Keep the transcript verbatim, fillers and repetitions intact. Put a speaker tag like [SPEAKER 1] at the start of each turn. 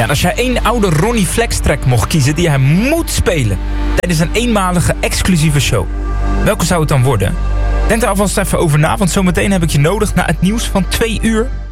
[SPEAKER 1] Ja, en als jij één oude Ronnie Flex track mocht kiezen die hij moet spelen tijdens een eenmalige exclusieve show, welke zou het dan worden? Denk er alvast even over na, want zometeen heb ik je nodig na het nieuws van twee uur.